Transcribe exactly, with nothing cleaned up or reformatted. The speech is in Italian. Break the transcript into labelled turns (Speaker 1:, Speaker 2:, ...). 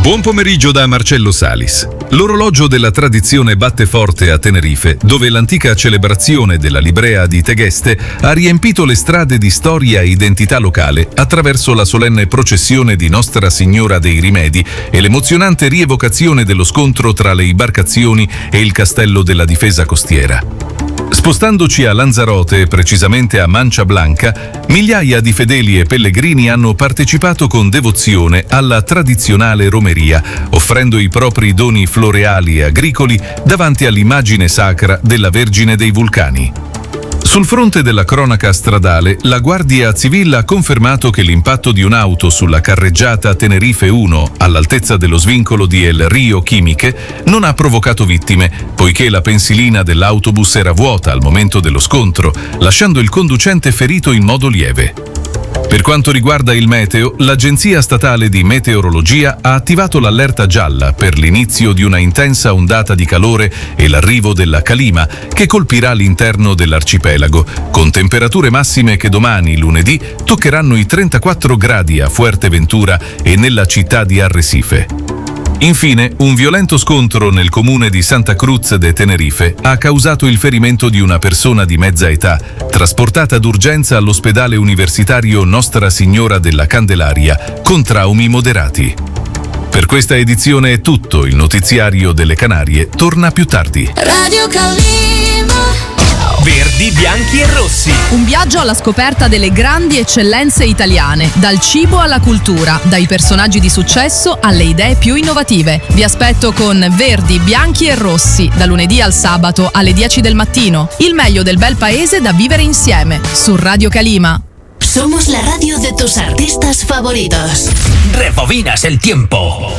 Speaker 1: Buon pomeriggio da Marcello Salis. L'orologio della tradizione batte forte a Tenerife, dove l'antica celebrazione della Librea di Tegheste ha riempito le strade di storia e identità locale attraverso la solenne processione di Nostra Signora dei Rimedi e l'emozionante rievocazione dello scontro tra le imbarcazioni e il castello della difesa costiera. Spostandoci a Lanzarote, precisamente a Mancha Blanca, migliaia di fedeli e pellegrini hanno partecipato con devozione alla tradizionale romeria, offrendo i propri doni floreali e agricoli davanti all'immagine sacra della Vergine dei Vulcani. Sul fronte della cronaca stradale, la Guardia Civile ha confermato che l'impatto di un'auto sulla carreggiata Tenerife uno, all'altezza dello svincolo di El Rio Chimiche, non ha provocato vittime, poiché la pensilina dell'autobus era vuota al momento dello scontro, lasciando il conducente ferito in modo lieve. Per quanto riguarda il meteo, l'Agenzia Statale di Meteorologia ha attivato l'allerta gialla per l'inizio di una intensa ondata di calore e l'arrivo della calima che colpirà l'interno dell'arcipelago, con temperature massime che domani, lunedì, toccheranno i trentaquattro gradi a Fuerteventura e nella città di Arrecife. Infine, un violento scontro nel comune di Santa Cruz de Tenerife ha causato il ferimento di una persona di mezza età, trasportata d'urgenza all'ospedale universitario Nostra Signora della Candelaria, con traumi moderati. Per questa edizione è tutto, il notiziario delle Canarie torna più tardi.
Speaker 2: Radio Calima.
Speaker 3: Verdi, bianchi e rossi.
Speaker 4: Un viaggio alla scoperta delle grandi eccellenze italiane, dal cibo alla cultura, dai personaggi di successo alle idee più innovative. Vi aspetto con Verdi, bianchi e rossi, da lunedì al sabato alle dieci del mattino. Il meglio del bel paese da vivere insieme, su Radio Calima.
Speaker 2: Somos la radio de tus artistas favoritos.
Speaker 3: Rebobinas el tiempo.